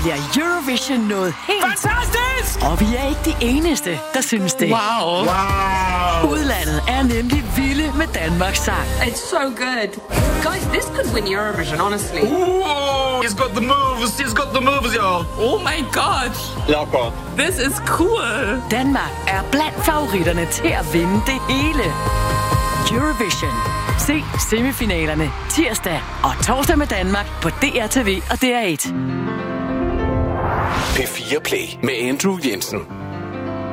bliver Eurovision noget helt... Fantastisk! Og vi er ikke de eneste, der synes det. Wow. Udlandet er nemlig vilde med Danmarks sang. It's so good. Guys, this could win Eurovision, honestly. Ooh, he's got the moves. He's got the moves, y'all. Oh my god. Jakob. This is cool. Danmark er blandt favoritterne til at vinde det hele. Eurovision. Se semifinalerne tirsdag og torsdag med Danmark på DRTV og DR1. P4 Play med Andrew Jensen.